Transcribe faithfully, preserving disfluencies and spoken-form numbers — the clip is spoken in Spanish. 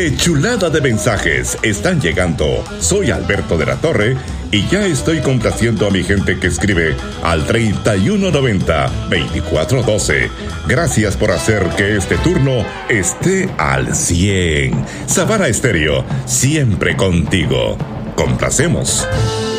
¡Qué chulada de mensajes están llegando! Soy Alberto de la Torre y ya estoy complaciendo a mi gente que escribe al treinta y uno noventa, veinticuatro doce. Gracias por hacer que este turno esté al cien. Savana Estéreo, siempre contigo. Complacemos.